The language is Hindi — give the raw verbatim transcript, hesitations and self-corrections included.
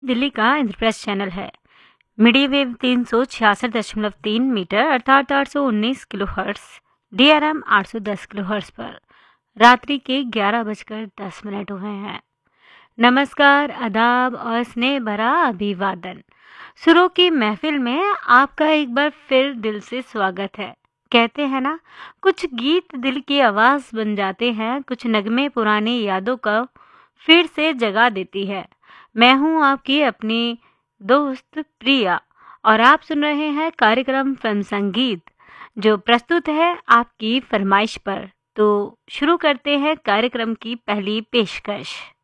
दिल्ली का इंद्रप्रस्थ चैनल है। मीडियम वेव तीन सौ छियासठ दशमलव तीन मीटर अर्थात आठ सौ उन्नीस kilo hertz, D R M आठ सौ दस किलो हर्ट्स पर रात्रि के ग्यारह बजकर दस मिनट हुए हैं। नमस्कार, आदाब और स्नेह भरा अभिवादन। सुरों की महफिल में आपका एक बार फिर दिल से स्वागत है। कहते हैं ना, कुछ गीत दिल की आवाज बन जाते हैं, कुछ नगमे पुरानी यादों का फिर से जगा देती है। मैं हूं आपकी अपनी दोस्त प्रिया और आप सुन रहे हैं कार्यक्रम फिल्म संगीत, जो प्रस्तुत है आपकी फरमाइश पर। तो शुरू करते हैं कार्यक्रम की पहली पेशकश।